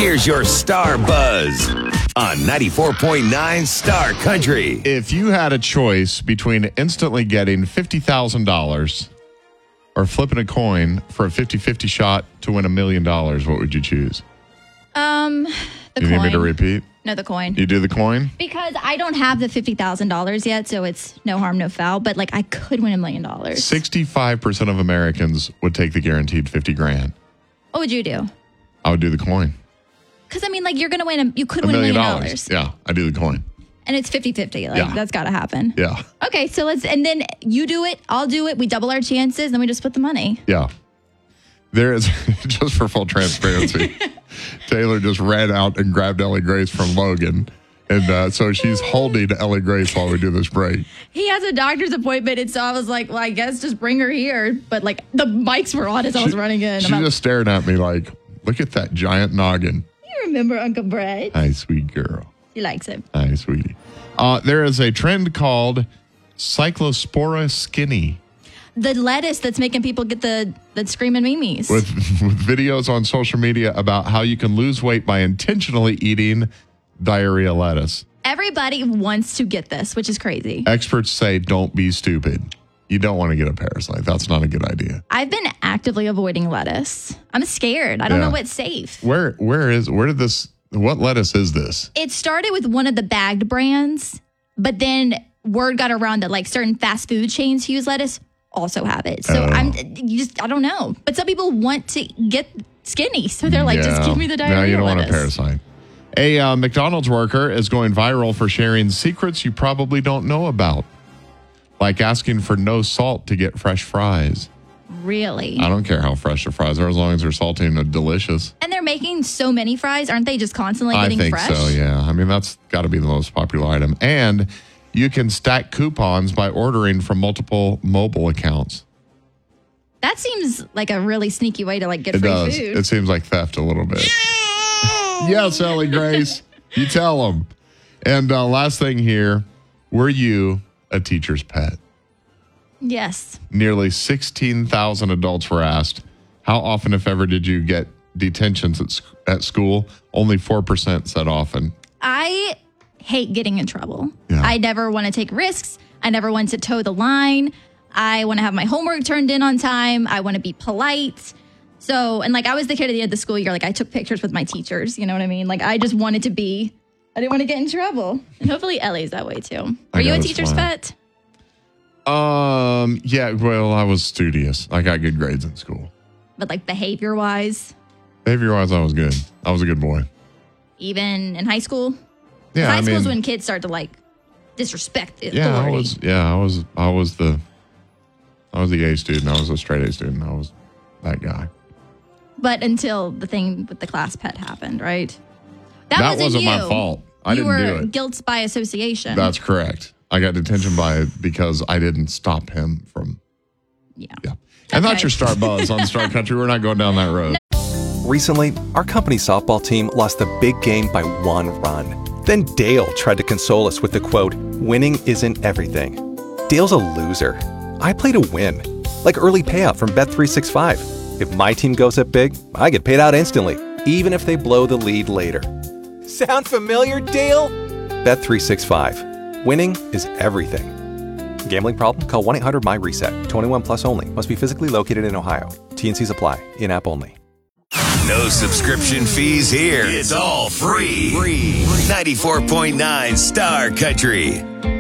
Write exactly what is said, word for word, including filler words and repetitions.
Here's your Star Buzz on ninety-four point nine Star Country. If you had a choice between instantly getting fifty thousand dollars or flipping a coin for a fifty-fifty shot to win a million dollars, what would you choose? Um, the you coin. need me to repeat? No, the coin. You do the coin? Because I don't have the fifty thousand dollars yet, so it's no harm, no foul. But, like, I could win a million dollars. sixty-five percent of Americans would take the guaranteed fifty grand. What would you do? I would do the coin. Because, I mean, like, you're going to win, a, you could A win a million million dollars. dollars. Yeah, I do the coin. And it's fifty-fifty. Like, Yeah. that's got to happen. Yeah. Okay, so let's, and then you do it, I'll do it, we double our chances, then we just split the money. Yeah. There is, just for full transparency, Taylor just ran out and grabbed Ellie Grace from Logan. And uh, so she's holding Ellie Grace while we do this break. He has a doctor's appointment, and so I was like, well, I guess just bring her here. But, like, the mics were on as I was running in. She's I'm just staring at me like, look at that giant noggin. You remember Uncle Brett? Hi, sweet girl. He likes it. Hi, sweetie. Uh, there is a trend called Cyclospora skinny The lettuce that's making people get the, the screaming memes. with, with videos on social media about how you can lose weight by intentionally eating diarrhea lettuce. Everybody wants to get this, which is crazy. Experts say don't be stupid. You don't want to get a parasite. That's not a good idea. I've been actively avoiding lettuce. I'm scared. I don't Yeah. know what's safe. Where where is where did this what lettuce is this? It started with one of the bagged brands, but then word got around that like certain fast food chains who use lettuce also have it. So Oh. I'm you just I don't know. But some people want to get skinny, so they're like, just Yeah. give me the diarrhea No, you don't lettuce. want a parasite. A uh, McDonald's worker is going viral for sharing secrets you probably don't know about, like asking for no salt to get fresh fries. Really? I don't care how fresh the fries are as long as they're salty and delicious. And they're making so many fries, aren't they? Just constantly I getting think fresh. so, yeah. I mean, that's got to be the most popular item. And you can stack coupons by ordering from multiple mobile accounts. That seems like a really sneaky way to like get It free does. food. It seems like theft a little bit. Yes, Ellie Grace. You tell them. And uh, last thing here, were you a teacher's pet? Yes. Nearly sixteen thousand adults were asked, how often, if ever, did you get detentions at, sc- at school? Only four percent said often. I hate getting in trouble. Yeah. I never want to take risks. I never want to toe the line. I want to have my homework turned in on time. I want to be polite. So, and like I was the kid at the end of the school year, like I took pictures with my teachers, you know what I mean? Like I just wanted to be, I didn't want to get in trouble. And hopefully Ellie's that way too. I Are you know, a it's teacher's fine. pet? Um, yeah, well, I was studious. I got good grades in school. But like behavior wise, Behavior-wise, I was good. I was a good boy. even in high school? Yeah, high I school is mean, when kids start to like disrespect the yeah, I authority. was. Yeah, I was. I was the. I was the A student. I was a straight A student. I was that guy. But until the thing with the class pet happened, right? That wasn't wasn't my you. fault. I you didn't were do it. guilt by association. That's correct. I got detention by because I didn't stop him from. yeah. Yeah, and that's Okay. your Star Buzz on Star Country. We're not going down that road. Recently, our company softball team lost the big game by one run. Then Dale tried to console us with the quote, "Winning isn't everything." Dale's a loser. I play to win. Like early payout from Bet three sixty-five. If my team goes up big, I get paid out instantly, even if they blow the lead later. Sound familiar, Dale? Bet three sixty-five. Winning is everything. Gambling problem? Call one eight hundred my reset. twenty-one plus only. Must be physically located in Ohio. T N Cs apply. In-app only. No subscription fees here. It's all free. Free. ninety-four point nine Star Country.